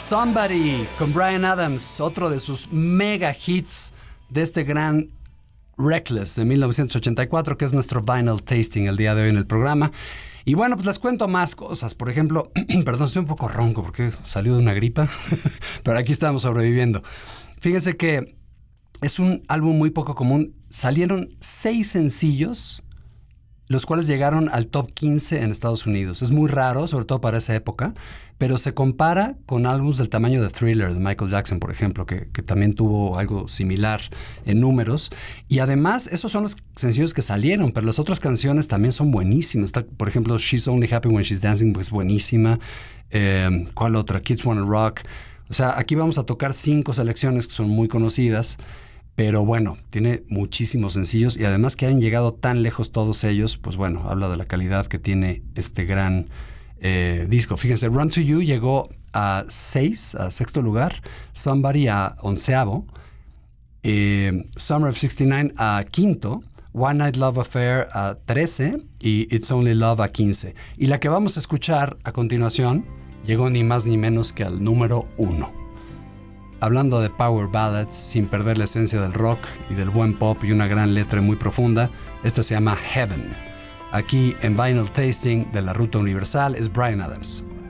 Somebody con Bryan Adams, otro de sus mega hits de este gran Reckless de 1984, que es nuestro vinyl tasting el día de hoy en el programa. Y bueno, pues les cuento más cosas. Por ejemplo, perdón, estoy un poco ronco porque salió de una gripa, pero aquí estamos sobreviviendo. Fíjense que es un álbum muy poco común. Salieron 6 sencillos, los cuales llegaron al top 15 en Estados Unidos. Es muy raro, sobre todo para esa época, pero se compara con álbumes del tamaño de Thriller, de Michael Jackson, por ejemplo, que también tuvo algo similar en números. Y además, esos son los sencillos que salieron, pero las otras canciones también son buenísimas. Está, por ejemplo, She's Only Happy When She's Dancing, pues buenísima. ¿Cuál otra? Kids Wanna Rock. O sea, aquí vamos a tocar 5 selecciones que son muy conocidas. Pero bueno, tiene muchísimos sencillos y además que hayan llegado tan lejos todos ellos, pues bueno, habla de la calidad que tiene este gran disco. Fíjense, Run to You llegó a 6º lugar, Somebody a 11º, Summer of 69 a 5º, One Night Love Affair a 13 y It's Only Love a 15. Y la que vamos a escuchar a continuación llegó ni más ni menos que al número 1. Hablando de power ballads, sin perder la esencia del rock y del buen pop y una gran letra muy profunda, esta se llama Heaven. Aquí en Vinyl Tasting de la Ruta Universal es Bryan Adams.